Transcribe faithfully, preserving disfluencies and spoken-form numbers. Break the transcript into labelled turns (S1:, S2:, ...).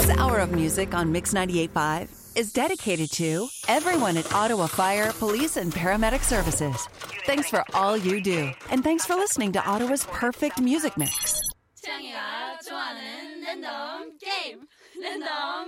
S1: This hour of music on Mix ninety-eight point five is dedicated to everyone at Ottawa Fire, Police, and Paramedic Services. Thanks for all you do, and thanks for listening to Ottawa's perfect music mix.
S2: 태양이가 좋아하는 랜덤 게임 랜덤